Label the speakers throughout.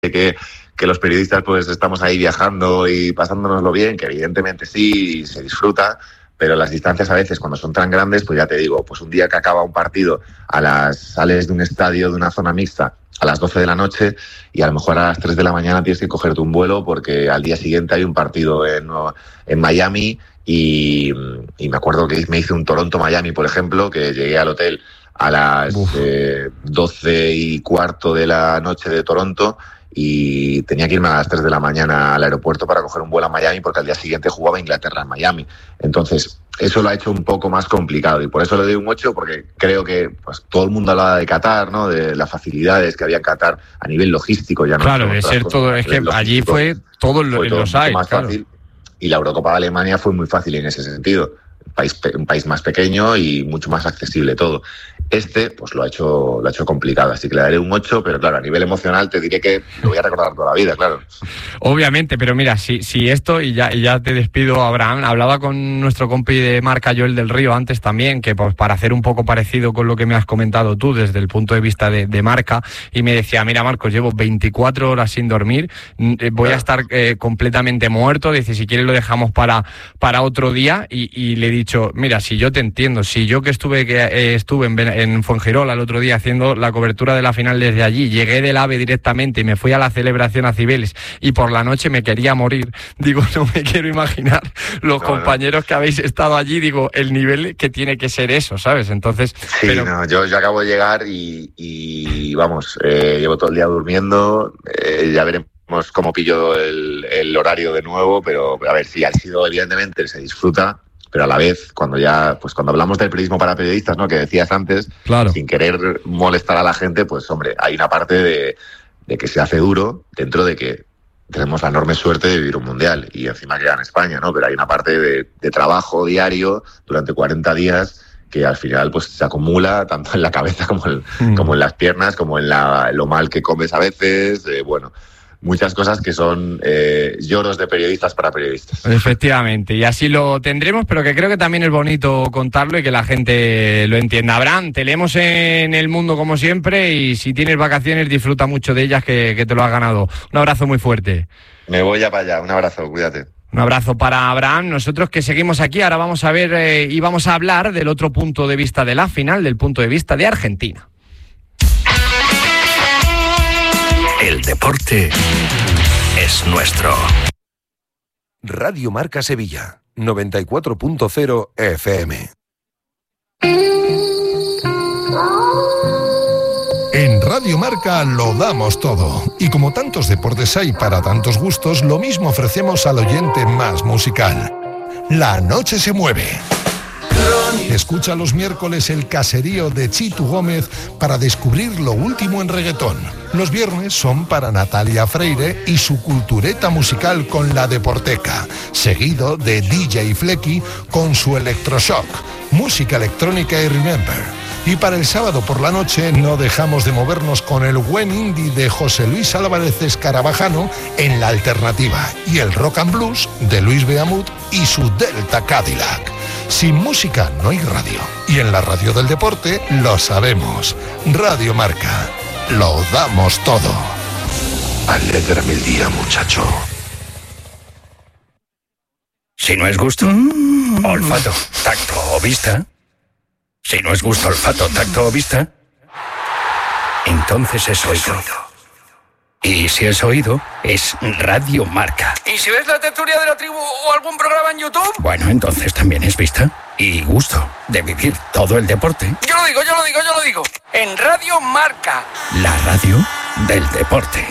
Speaker 1: que los periodistas pues estamos ahí viajando y pasándonoslo bien, que evidentemente sí, se disfruta, pero las distancias a veces cuando son tan grandes, pues ya te digo, pues un día que acaba un partido sales de un estadio, de una zona mixta, a las 12 de la noche y a lo mejor a las 3 de la mañana tienes que cogerte un vuelo porque al día siguiente hay un partido en Miami y me acuerdo que me hice un Toronto-Miami, por ejemplo, que llegué al hotel a las 12:15 de la noche de Toronto y tenía que irme a las 3 de la mañana al aeropuerto para coger un vuelo a Miami porque al día siguiente jugaba Inglaterra en Miami. Entonces, eso lo ha hecho un poco más complicado y por eso le doy un 8 porque creo que pues, todo el mundo hablaba de Qatar, ¿no? De las facilidades que había en Qatar a nivel logístico. Ya no
Speaker 2: claro, de ser todo, es que allí fue todo los hay,
Speaker 1: más
Speaker 2: claro.
Speaker 1: Fácil. Y la Eurocopa de Alemania fue muy fácil en ese sentido. Un país más pequeño y mucho más accesible todo. Pues lo ha hecho complicado, así que le daré un 8, pero claro, a nivel emocional te diré que lo voy a recordar toda la vida, claro.
Speaker 2: Obviamente, pero mira, si esto, y ya te despido, Abraham, hablaba con nuestro compi de marca, Joel del Río, antes también, que pues para hacer un poco parecido con lo que me has comentado tú desde el punto de vista de marca, y me decía, mira Marcos, llevo 24 horas sin dormir, voy a estar completamente muerto, dice, si quieres lo dejamos para otro día, y le he dicho, mira, si yo te entiendo, si yo que estuve en Fuengirola el otro día haciendo la cobertura de la final desde allí, llegué del AVE directamente y me fui a la celebración a Cibeles y por la noche me quería morir, digo, no me quiero imaginar los compañeros que habéis estado allí, digo, el nivel que tiene que ser eso, ¿sabes? Entonces...
Speaker 1: Sí, pero... no, yo acabo de llegar y vamos, llevo todo el día durmiendo, ya veremos cómo pillo el horario de nuevo, pero a ver, sí, ha sido, evidentemente, se disfruta, pero a la vez, cuando hablamos del periodismo para periodistas, ¿no? Que decías antes, claro, sin querer molestar a la gente, pues hombre, hay una parte de que se hace duro dentro de que tenemos la enorme suerte de vivir un mundial y encima queda en España, ¿no? Pero hay una parte de trabajo diario durante 40 días que al final pues se acumula tanto en la cabeza como en las piernas, como en lo mal que comes a veces, muchas cosas que son lloros de periodistas para periodistas.
Speaker 2: Efectivamente, y así lo tendremos, pero que creo que también es bonito contarlo y que la gente lo entienda. Abraham, te leemos en El Mundo como siempre y si tienes vacaciones disfruta mucho de ellas que te lo has ganado. Un abrazo muy fuerte.
Speaker 1: Me voy ya para allá, un abrazo, cuídate.
Speaker 2: Un abrazo para Abraham. Nosotros que seguimos aquí, ahora vamos a ver y vamos a hablar del otro punto de vista de la final, del punto de vista de Argentina.
Speaker 3: El deporte es nuestro.
Speaker 4: Radio Marca Sevilla, 94.0 FM. En Radio Marca lo damos todo. Y como tantos deportes hay para tantos gustos, lo mismo ofrecemos al oyente más musical. La noche se mueve. Escucha los miércoles el caserío de Chitu Gómez para descubrir lo último en reggaetón. Los viernes son para Natalia Freire y su cultureta musical con La Deporteca, seguido de DJ Flecky con su Electroshock, música electrónica y Remember. Y para el sábado por la noche no dejamos de movernos con el buen indie de José Luis Álvarez Escarabajano en La Alternativa y el rock and blues de Luis Beamut y su Delta Cadillac. Sin música no hay radio. Y en la radio del deporte lo sabemos. Radio Marca. Lo damos todo. Alégrame el día, muchacho.
Speaker 3: Si no es gusto, olfato, tacto o vista. Si no es gusto, olfato, tacto o vista, entonces es oído. Y si es oído, es Radio Marca. ¿Y si ves la tertulia de la tribu o algún programa en YouTube? Bueno, entonces también es vista y gusto de vivir todo el deporte. Yo lo digo. En Radio Marca. La radio del deporte.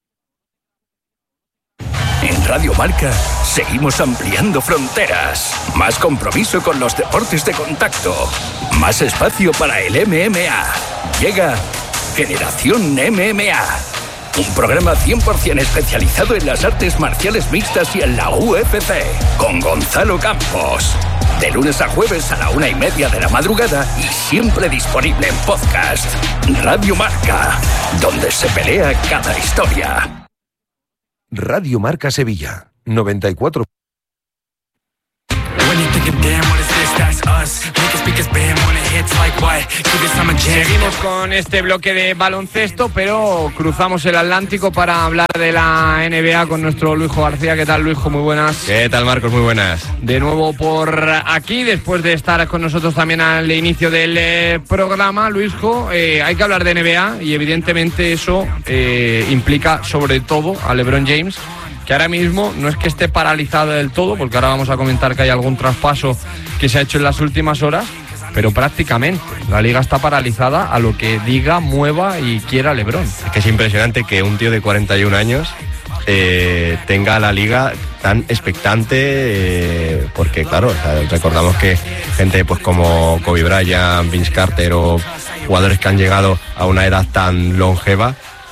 Speaker 3: En Radio Marca seguimos ampliando fronteras. Más compromiso con los deportes de contacto. Más espacio para el MMA. Llega Generación MMA. Un programa 100% especializado en las artes marciales mixtas y en la UFC. Con Gonzalo Campos. De lunes a jueves a la 1:30 de la madrugada y siempre disponible en podcast. Radio Marca. Donde se pelea cada historia.
Speaker 4: Radio Marca Sevilla, 94.
Speaker 5: When you think of damn, what is this?
Speaker 2: Seguimos con este bloque de baloncesto, pero cruzamos el Atlántico para hablar de la NBA con nuestro Luisjo García. ¿Qué tal, Luisjo? Muy buenas.
Speaker 5: ¿Qué tal, Marcos? Muy buenas.
Speaker 2: De nuevo por aquí, después de estar con nosotros también al inicio del programa, Luisjo, hay que hablar de NBA y evidentemente eso implica sobre todo a LeBron James, que ahora mismo no es que esté paralizado del todo, porque ahora vamos a comentar que hay algún traspaso que se ha hecho en las últimas horas, pero prácticamente la liga está paralizada a lo que diga, mueva y quiera LeBron.
Speaker 5: Es que es impresionante que un tío de 41 años tenga la liga tan expectante, porque claro, o sea, recordamos que gente pues como Kobe Bryant, Vince Carter o jugadores que han llegado a una edad tan longeva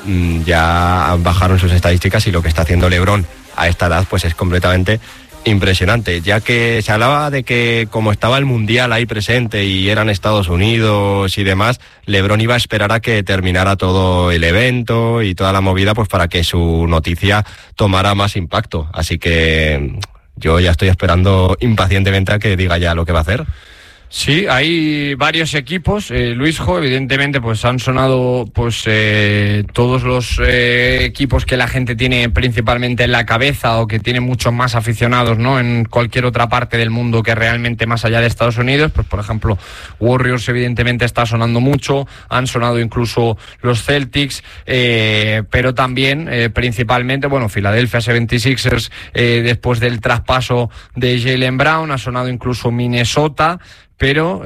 Speaker 5: ya bajaron sus estadísticas, y lo que está haciendo LeBron a esta edad pues es completamente impresionante, ya que se hablaba de que como estaba el Mundial ahí presente y eran Estados Unidos y demás, LeBron iba a esperar a que terminara todo el evento y toda la movida pues para que su noticia tomara más impacto, así que yo ya estoy esperando impacientemente a que diga ya lo que va a hacer.
Speaker 2: Sí, hay varios equipos, Luisjo, evidentemente pues han sonado pues todos los equipos que la gente tiene principalmente en la cabeza o que tienen muchos más aficionados, ¿no?, en cualquier otra parte del mundo que realmente más allá de Estados Unidos. Pues por ejemplo Warriors evidentemente está sonando mucho, han sonado incluso los Celtics, pero también principalmente, bueno, Philadelphia 76ers después del traspaso de Jaylen Brown, ha sonado incluso Minnesota. Pero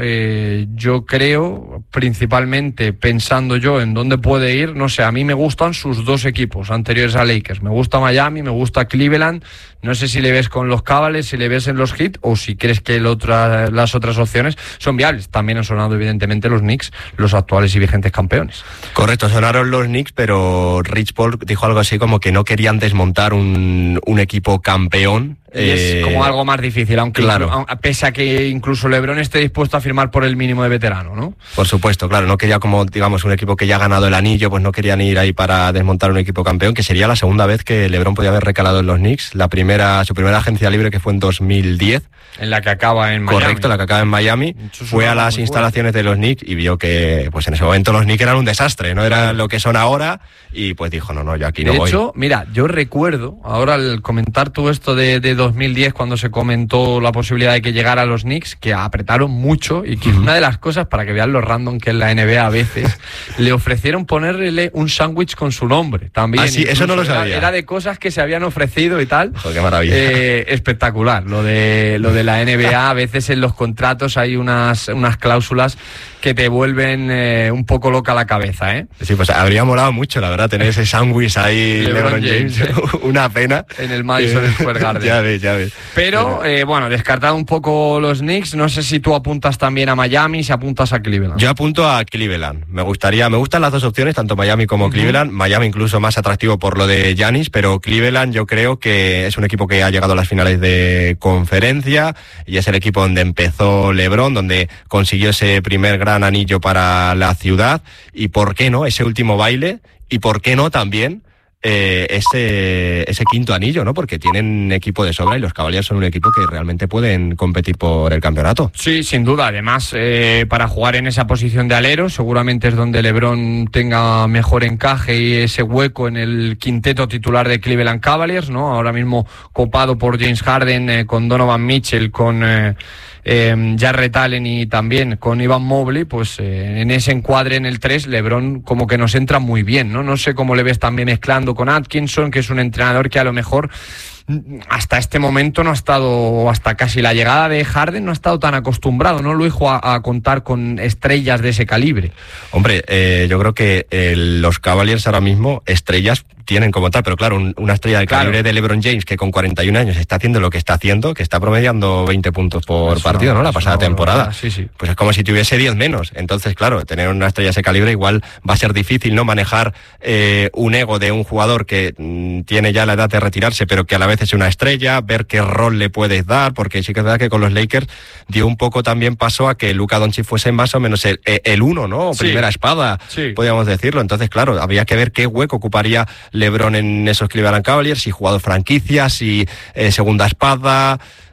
Speaker 2: yo creo, principalmente pensando yo en dónde puede ir, no sé, a mí me gustan sus dos equipos anteriores a Lakers. Me gusta Miami, me gusta Cleveland. No sé si le ves con los Cavaliers, si le ves en los Heat, o si crees que las otras opciones son viables. También han sonado evidentemente los Knicks, los actuales y vigentes campeones.
Speaker 5: Correcto, sonaron los Knicks, pero Rich Paul dijo algo así como que no querían desmontar un equipo campeón.
Speaker 2: Y es como algo más difícil, aunque claro, pese a que incluso LeBron esté dispuesto a firmar por el mínimo de veterano, ¿no?
Speaker 5: Por supuesto, claro, no quería como, digamos, un equipo que ya ha ganado el anillo, pues no querían ir ahí para desmontar un equipo campeón, que sería la segunda vez que LeBron podía haber recalado en los Knicks, su primera agencia libre, que fue en 2010.
Speaker 2: En la que acaba en Miami.
Speaker 5: Correcto, la que acaba en Miami. Fue a las instalaciones de los Knicks y vio que pues en ese momento los Knicks eran un desastre, no eran lo que son ahora, y pues dijo, no, yo aquí no voy.
Speaker 2: De hecho, mira, yo recuerdo, ahora al comentar todo esto de 2010, cuando se comentó la posibilidad de que llegara a los Knicks, que apretaron mucho, y que una de las cosas, para que vean lo random que es la NBA a veces, le ofrecieron ponerle un sándwich con su nombre también.
Speaker 5: Ah, sí, eso no lo sabía.
Speaker 2: Era de cosas que se habían ofrecido y tal.
Speaker 5: Joder, qué maravilla.
Speaker 2: Espectacular, lo de la NBA. A veces en los contratos hay unas cláusulas que te vuelven un poco loca la cabeza, ¿eh?
Speaker 5: Sí, pues habría molado mucho, la verdad, tener ese sándwich ahí, LeBron James. Una pena.
Speaker 2: En el Madison Square Garden.
Speaker 5: Ya ves.
Speaker 2: Pero, bueno, descartado un poco los Knicks, no sé si tú apuntas también a Miami, si apuntas a Cleveland.
Speaker 5: Yo apunto a Cleveland. Me gustan las dos opciones, tanto Miami como Cleveland. Miami incluso más atractivo por lo de Giannis, pero Cleveland yo creo que es un equipo que ha llegado a las finales de conferencia y es el equipo donde empezó LeBron, donde consiguió ese primer gran anillo para la ciudad, y por qué no ese último baile, y por qué no también ese quinto anillo, ¿no? Porque tienen equipo de sobra y los Cavaliers son un equipo que realmente pueden competir por el campeonato.
Speaker 2: Sí, sin duda. Además, para jugar en esa posición de alero, seguramente es donde LeBron tenga mejor encaje y ese hueco en el quinteto titular de Cleveland Cavaliers, ¿no? Ahora mismo copado por James Harden, con Donovan Mitchell, con Jarrett Allen y también con Evan Mobley, pues en ese encuadre en el 3, LeBron como que nos entra muy bien, ¿no? No sé cómo le ves también mezclando con Atkinson, que es un entrenador que a lo mejor hasta este momento no ha estado, hasta casi la llegada de Harden, no ha estado tan acostumbrado, ¿no, Luis, a contar con estrellas de ese calibre?
Speaker 5: Hombre, yo creo que los Cavaliers ahora mismo estrellas tienen como tal, pero claro, una estrella del calibre de LeBron James, que con 41 años está haciendo lo que está haciendo, que está promediando 20 puntos por partido, ¿no? La pasada temporada.
Speaker 2: Sí.
Speaker 5: Pues es como si tuviese 10 menos. Entonces, claro, tener una estrella de ese calibre igual va a ser difícil, ¿no? Manejar un ego de un jugador que tiene ya la edad de retirarse, pero que a la vez es una estrella, ver qué rol le puedes dar, porque sí que es verdad que con los Lakers dio un poco también paso a que Luka Doncic fuese más o menos el uno, ¿no?
Speaker 2: Sí.
Speaker 5: Primera espada, podríamos decirlo. Entonces, claro, habría que ver qué hueco ocuparía LeBron en esos Cleveland Cavaliers, si jugador franquicia, si segunda espada,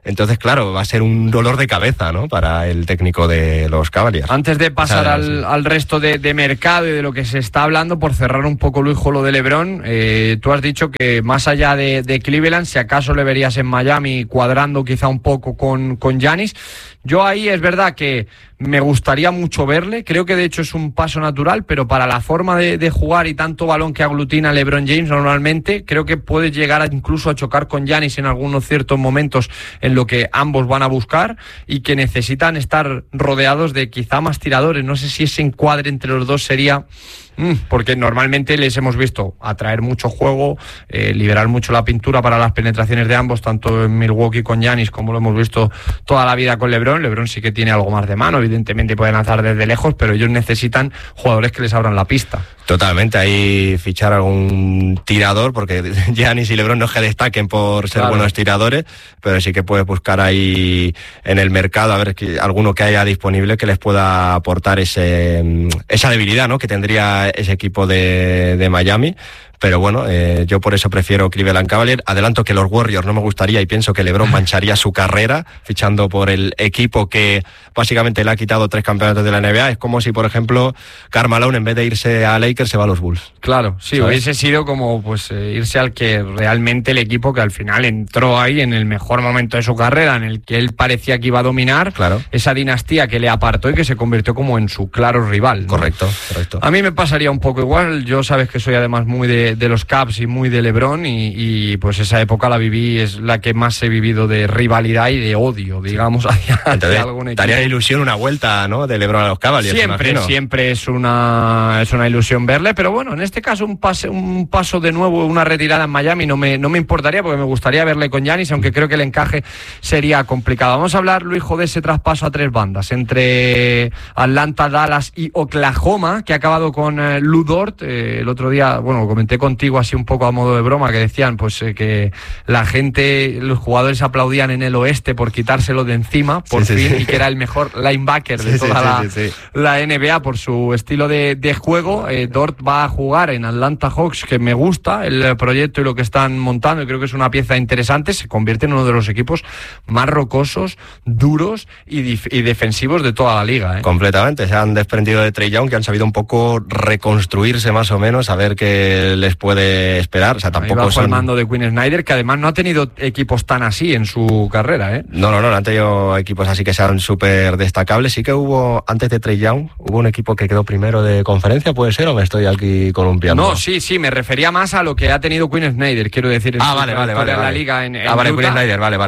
Speaker 5: Entonces, claro, va a ser un dolor de cabeza, ¿no?, para el técnico de los Cavaliers.
Speaker 2: Antes de pasar al resto de mercado y de lo que se está hablando, por cerrar un poco, Luis, con lo de LeBron, tú has dicho que más allá de Cleveland, si acaso le verías en Miami cuadrando quizá un poco con Giannis. Yo ahí es verdad que me gustaría mucho verle, creo que de hecho es un paso natural, pero para la forma de jugar y tanto balón que aglutina LeBron James normalmente, creo que puede llegar incluso a chocar con Giannis en algunos ciertos momentos en lo que ambos van a buscar y que necesitan estar rodeados de quizá más tiradores. No sé si ese encuadre entre los dos sería... porque normalmente les hemos visto atraer mucho juego, liberar mucho la pintura para las penetraciones de ambos, tanto en Milwaukee con Giannis como lo hemos visto toda la vida con LeBron. LeBron sí que tiene algo más de mano, evidentemente puede lanzar desde lejos, pero ellos necesitan jugadores que les abran la pista.
Speaker 5: Totalmente, ahí fichar algún tirador, porque Giannis y LeBron no es que destaquen por ser buenos tiradores, pero sí que puedes buscar ahí en el mercado a ver alguno que haya disponible que les pueda aportar esa debilidad, ¿no?, que tendría ese equipo de Miami. Pero bueno, yo por eso prefiero Cleveland Cavaliers. Adelanto que los Warriors no me gustaría y pienso que LeBron mancharía su carrera fichando por el equipo que básicamente le ha quitado 3 campeonatos de la NBA. Es como si, por ejemplo, Karl Malone en vez de irse a Lakers se va a los Bulls.
Speaker 2: Claro, sí, ¿sabes? Hubiese sido como pues irse al que realmente el equipo que al final entró ahí en el mejor momento de su carrera, en el que él parecía que iba a dominar,
Speaker 5: claro,
Speaker 2: esa dinastía que le apartó y que se convirtió como en su claro rival, ¿no?
Speaker 5: Correcto.
Speaker 2: A mí me pasaría un poco igual. Yo sabes que soy además muy de los Cavs y muy de LeBron y pues esa época la viví, es la que más he vivido de rivalidad y de odio, digamos, hacia algún equipo.
Speaker 5: Daría ilusión una vuelta, ¿no?, de LeBron a los Cavaliers.
Speaker 2: Siempre es una ilusión verle, pero bueno, en este caso un paso de nuevo, una retirada en Miami no me importaría, porque me gustaría verle con Giannis, aunque creo que el encaje sería complicado. Vamos a hablar, Luis, de ese traspaso a 3 bandas entre Atlanta, Dallas y Oklahoma, que ha acabado con Lu Dort. El otro día, bueno, comenté contigo así un poco a modo de broma, que decían pues que la gente, los jugadores aplaudían en el oeste por quitárselo de encima, por fin, y que era el mejor linebacker de toda la NBA por su estilo de juego. Dort va a jugar en Atlanta Hawks, que me gusta el proyecto y lo que están montando, y creo que es una pieza interesante. Se convierte en uno de los equipos más rocosos, duros y defensivos de toda la liga, ¿eh?
Speaker 5: Completamente, se han desprendido de Trae Young, que han sabido un poco reconstruirse más o menos, a ver qué les puede esperar. O sea, tampoco
Speaker 2: bajo el mando de Quinn Snyder, que además no ha tenido equipos tan así en su carrera, ¿eh?
Speaker 5: No han tenido equipos así que sean súper destacables. Sí que hubo, antes de Trae Young, hubo un equipo que quedó primero de conferencia, ¿puede ser? ¿O me estoy aquí columpiando?
Speaker 2: No, sí, me refería más a lo que ha tenido Quinn Snyder, quiero decir, en la liga en
Speaker 5: vale,
Speaker 2: Utah,
Speaker 5: Quinn Snyder, vale.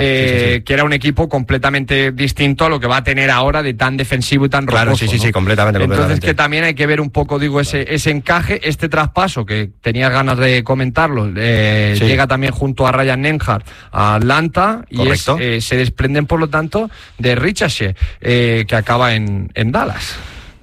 Speaker 5: Sí.
Speaker 2: Que era un equipo completamente distinto a lo que va a tener ahora, de tan defensivo y tan rocoso.
Speaker 5: Claro, sí,
Speaker 2: ¿no?
Speaker 5: completamente.
Speaker 2: Entonces que también hay que ver un poco, digo, ese encaje, este traspaso que tenías ganas de comentarlo, llega también junto a Ryan Nembhard a Atlanta.
Speaker 5: Correcto.
Speaker 2: Y se desprenden por lo tanto de Ricochet, que acaba en Dallas.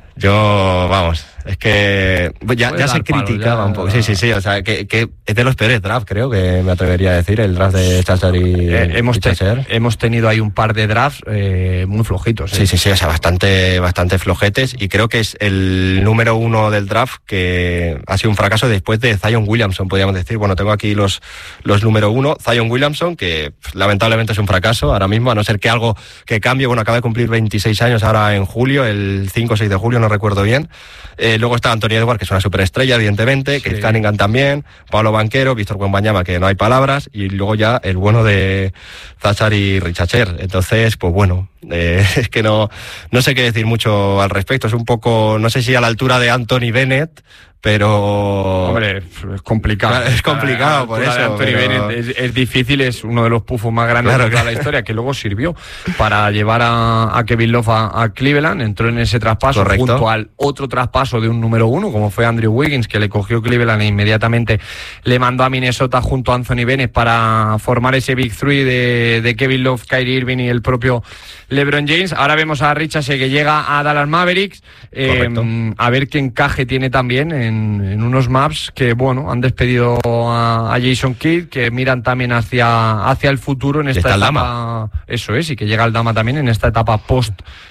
Speaker 5: Es que ya se criticaba un poco. Sí, o sea, que es de los peores drafts, creo que me atrevería a decir, el draft de Chachar y Chachar.
Speaker 2: Hemos tenido ahí un par de drafts muy flojitos.
Speaker 5: Sí, o sea, bastante flojetes, y creo que es el número 1 del draft que ha sido un fracaso después de Zion Williamson, podríamos decir. Bueno, tengo aquí los número 1, Zion Williamson, que lamentablemente es un fracaso ahora mismo, a no ser que algo que cambie. Bueno, acaba de cumplir 26 años ahora en julio, el 5 o 6 de julio, no recuerdo bien. Luego está Anthony Edwards, que es una superestrella, evidentemente, Keith Cunningham también, Pablo Banchero, Víctor Wembanyama, que no hay palabras, y luego ya el bueno de Chachar y Richacher. Entonces, pues bueno, es que no sé qué decir mucho al respecto. Es un poco, no sé si a la altura de Anthony Bennett, pero...
Speaker 2: Hombre, es complicado.
Speaker 5: Es complicado, por eso.
Speaker 2: Anthony Bennett es difícil, es uno de los pufos más grandes de toda la historia, que luego sirvió para llevar a Kevin Love a Cleveland. Entró en ese traspaso. Correcto. Junto al otro traspaso de un número 1, como fue Andrew Wiggins, que le cogió Cleveland e inmediatamente le mandó a Minnesota junto a Anthony Bennett para formar ese Big Three de Kevin Love, Kyrie Irving y el propio LeBron James. Ahora vemos a Richardson que llega a Dallas Mavericks. A ver qué encaje tiene también en unos Mavs que, bueno, han despedido a Jason Kidd, que miran también hacia el futuro en esta etapa. Eso es, y que llega el Dama también en esta etapa post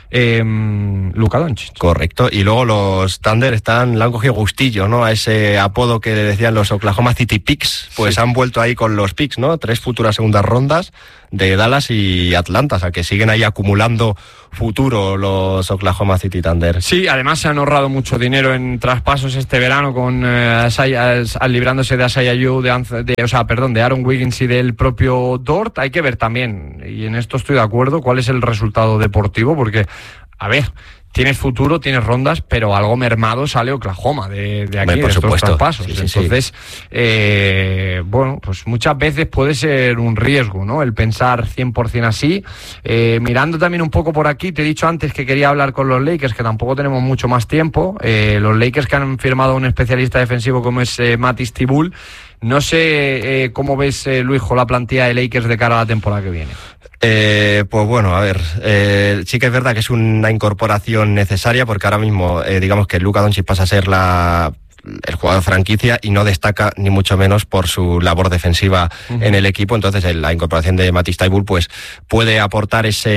Speaker 2: Luka Doncic.
Speaker 5: Correcto, y luego los Thunder le han cogido gustillo, ¿no? A ese apodo que decían los Oklahoma City Picks, pues sí. Han vuelto ahí con los picks, ¿no? 3 futuras segundas rondas de Dallas y Atlanta, o sea que siguen ahí acumulando futuro los Oklahoma City Thunder.
Speaker 2: Sí, además se han ahorrado mucho dinero en traspasos este verano con librándose de Asai Ayu, de Aaron Wiggins y del propio Dort. Hay que ver también, y en esto estoy de acuerdo, cuál es el resultado deportivo, porque, a ver, tienes futuro, tienes rondas, pero algo mermado sale Oklahoma de aquí, de estos traspasos. Sí. Entonces, bueno, pues muchas veces puede ser un riesgo, ¿no? El pensar 100% así. Mirando también un poco por aquí, te he dicho antes que quería hablar con los Lakers, que tampoco tenemos mucho más tiempo. Los Lakers que han firmado a un especialista defensivo como es Matisse Thybulle. No sé cómo ves, Luisjo, la plantilla de Lakers de cara a la temporada que viene.
Speaker 5: Pues bueno, a ver, sí que es verdad que es una incorporación necesaria, porque ahora mismo digamos que Luka Doncic pasa a ser el jugador franquicia y no destaca ni mucho menos por su labor defensiva en el equipo. Entonces la incorporación de Matisse Thybulle pues puede aportar esa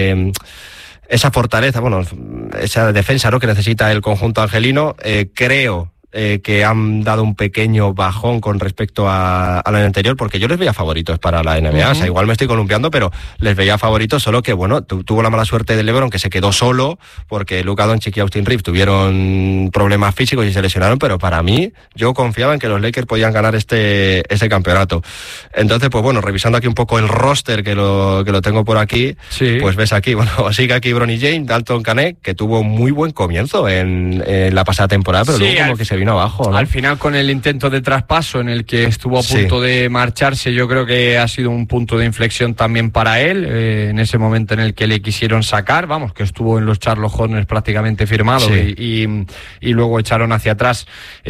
Speaker 5: fortaleza, bueno, esa defensa, ¿no?, que necesita el conjunto angelino. Creo que han dado un pequeño bajón con respecto al año anterior, porque yo les veía favoritos para la NBA, o sea, igual me estoy columpiando, pero les veía favoritos, solo que, bueno, tuvo la mala suerte de LeBron, que se quedó solo, porque Luka Doncic y Austin Reeves tuvieron problemas físicos y se lesionaron, pero para mí, yo confiaba en que los Lakers podían ganar ese campeonato. Entonces, pues bueno, revisando aquí un poco el roster, que lo tengo por aquí, sí. Pues ves aquí, bueno, sigue aquí Bronny James, Dalton Knecht, que tuvo muy buen comienzo en la pasada temporada, pero sí, luego como que se vino abajo, ¿no?
Speaker 2: Al final, con el intento de traspaso en el que estuvo a punto de marcharse, yo creo que ha sido un punto de inflexión también para él, en ese momento en el que le quisieron sacar, vamos, que estuvo en los Charlotte Hornets prácticamente firmado, y luego echaron hacia atrás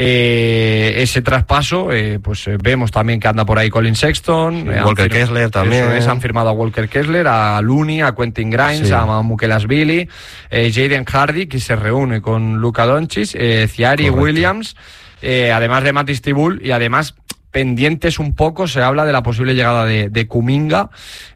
Speaker 2: ese traspaso. Pues vemos también que anda por ahí Colin Sexton,
Speaker 5: Walker Kessler también.
Speaker 2: Han firmado a Walker Kessler, a Looney, a Quentin Grimes, a Mukelashvili, Jaden Hardy, que se reúne con Luka Doncic, Thierry Williams, además de Matisse Thybulle, y además pendientes un poco, se habla de la posible llegada de Kuminga.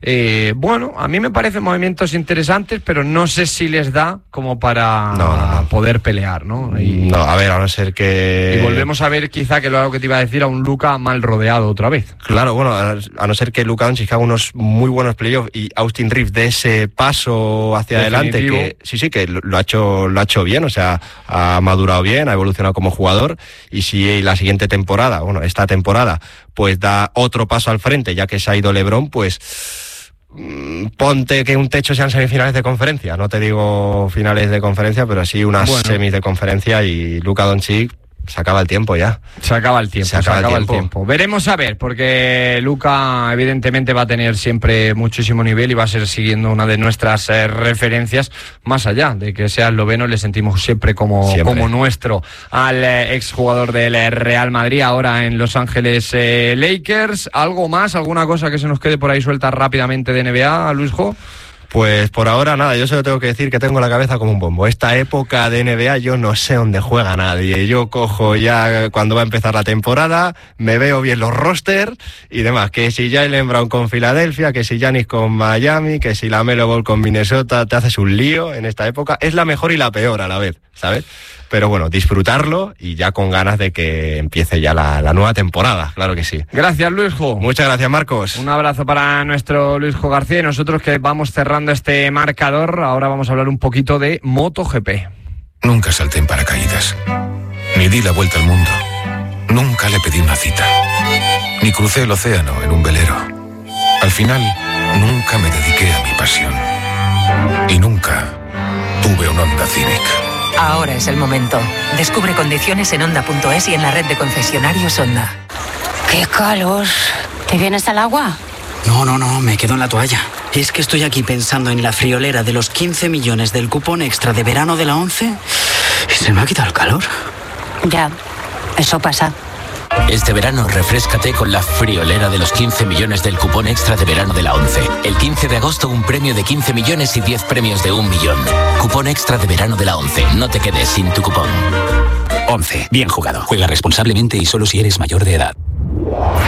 Speaker 2: Bueno, a mí me parecen movimientos interesantes, pero no sé si les da como para poder pelear, ¿no?
Speaker 5: A ver, a no ser que...
Speaker 2: Y volvemos a ver, quizá, que lo que te iba a decir, a un Luka mal rodeado otra vez.
Speaker 5: Claro, bueno, a no ser que Luka Doncic haga unos muy buenos playoffs y Austin Reeves dé ese paso hacia adelante, que sí, que lo ha hecho bien, o sea, ha madurado bien, ha evolucionado como jugador, y si la siguiente temporada, bueno, esta temporada, pues da otro paso al frente, ya que se ha ido LeBron, pues ponte que un techo sean semifinales de conferencia, no te digo finales de conferencia, pero sí unas semis de conferencia, y Luka Doncic se acaba el tiempo ya.
Speaker 2: Se acaba el tiempo. Veremos a ver, porque Luka evidentemente va a tener siempre muchísimo nivel y va a ser siguiendo una de nuestras referencias, más allá de que sea esloveno, le sentimos siempre como nuestro al exjugador del Real Madrid, ahora en Los Ángeles Lakers. ¿Algo más? ¿Alguna cosa que se nos quede por ahí suelta rápidamente de NBA, Luisjo?
Speaker 5: Pues por ahora nada, yo solo tengo que decir que tengo la cabeza como un bombo. Esta época de NBA yo no sé dónde juega nadie. Yo cojo ya cuando va a empezar la temporada, me veo bien los rosters y demás. Que si Jaylen Brown con Filadelfia, que si Giannis con Miami, que si la Melo Ball con Minnesota, te haces un lío en esta época. Es la mejor y la peor a la vez, ¿sabes? Pero bueno, disfrutarlo y ya con ganas de que empiece ya la nueva temporada, claro que sí.
Speaker 2: Gracias, Luisjo.
Speaker 5: Muchas gracias, Marcos.
Speaker 2: Un abrazo para nuestro Luisjo García, y nosotros que vamos cerrando este marcador, ahora vamos a hablar un poquito de MotoGP.
Speaker 6: Nunca salté en paracaídas, ni di la vuelta al mundo, nunca le pedí una cita, ni crucé el océano en un velero. Al final, nunca me dediqué a mi pasión, y nunca tuve un Honda Civic.
Speaker 7: Ahora es el momento. Descubre condiciones en Honda.es y en la red de concesionarios Honda.
Speaker 8: ¡Qué calor! ¿Te vienes al agua?
Speaker 9: No, me quedo en la toalla. Es que estoy aquí pensando en la friolera de los 15 millones del cupón extra de verano de la 11 y se me ha quitado el calor.
Speaker 8: Ya, eso pasa.
Speaker 10: Este verano refréscate con la friolera de los 15 millones del cupón extra de verano de la ONCE. El 15 de agosto un premio de 15 millones y 10 premios de 1 millón. Cupón extra de verano de la ONCE. No te quedes sin tu cupón.
Speaker 11: 11. Bien jugado. Juega responsablemente y solo si eres mayor de edad.